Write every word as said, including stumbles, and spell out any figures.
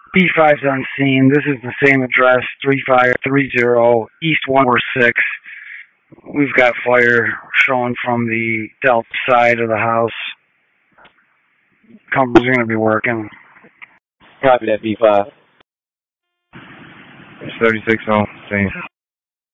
B five's on scene. This is the same address, three five three zero East one four six. We've got fire showing from the delta side of the house. Company's going to be working. Copy that, B five. thirty-six on scene.